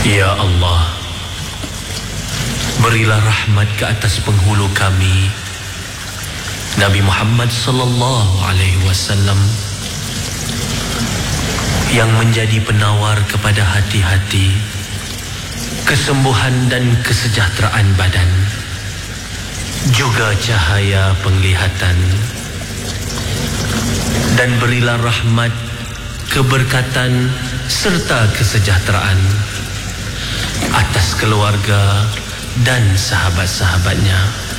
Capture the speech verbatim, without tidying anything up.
Ya Allah, berilah rahmat ke atas penghulu kami, Nabi Muhammad sallallahu alaihi wasallam, yang menjadi penawar kepada hati-hati, kesembuhan dan kesejahteraan badan, juga cahaya penglihatan. Dan berilah rahmat, keberkatan serta kesejahteraan atas keluarga dan sahabat-sahabatnya.